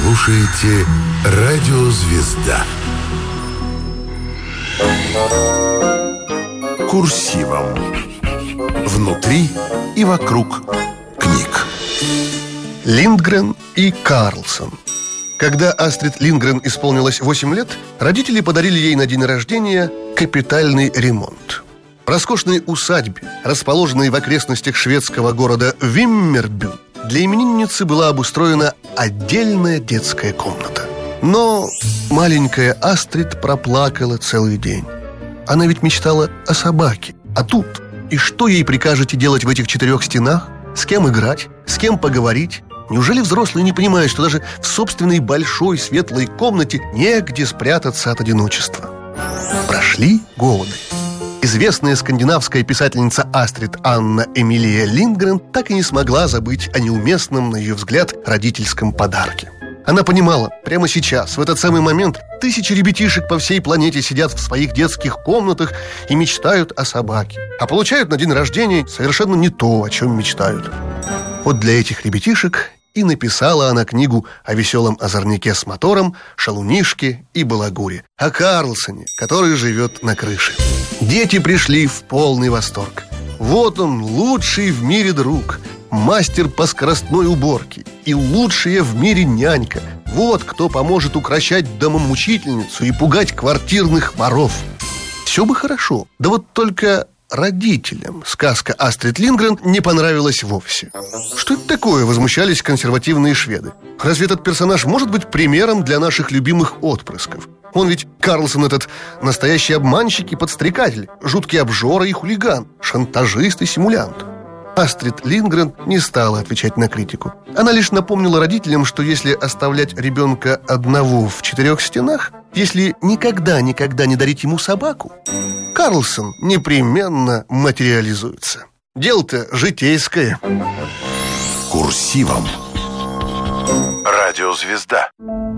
слушаете «Радио Звезда». Курсивом. Внутри и вокруг книг. Линдгрен и Карлсон. Когда Астрид Линдгрен исполнилось 8 лет, родители подарили ей на день рождения капитальный ремонт. В роскошной усадьбе, расположенной в окрестностях шведского города Виммербю, для именинницы была обустроена отдельная детская комната. Но маленькая Астрид проплакала целый день. Она ведь мечтала о собаке. А тут, и что ей прикажете делать в этих 4 стенах? С кем играть? С кем поговорить? Неужели взрослые не понимают, что даже в собственной большой светлой комнате негде спрятаться от одиночества? Прошли годы. Известная скандинавская писательница Астрид Анна Эмилия Линдгрен так и не смогла забыть о неуместном, на ее взгляд, родительском подарке. Она понимала, прямо сейчас, в этот самый момент, тысячи ребятишек по всей планете сидят в своих детских комнатах и мечтают о собаке, а получают на день рождения совершенно не то, о чем мечтают. Вот для этих ребятишек и написала она книгу о веселом озорнике с мотором, шалунишке и балагуре, о Карлсоне, который живет на крыше. Дети пришли в полный восторг. Вот он, лучший в мире друг, мастер по скоростной уборке и лучшая в мире нянька. Вот кто поможет укрощать домомучительницу и пугать квартирных воров. Все бы хорошо, да вот только родителям сказка Астрид Линдгрен не понравилась вовсе. Что это такое, возмущались консервативные шведы. Разве этот персонаж может быть примером для наших любимых отпрысков? Он ведь, Карлсон этот, настоящий обманщик и подстрекатель, жуткий обжора и хулиган, шантажист и симулянт. Астрид Линдгрен не стала отвечать на критику. Она лишь напомнила родителям, что если оставлять ребенка одного в 4 стенах, если никогда не дарить ему собаку, Карлсон непременно материализуется. Дело-то житейское. Курсивом. Радио Звезда.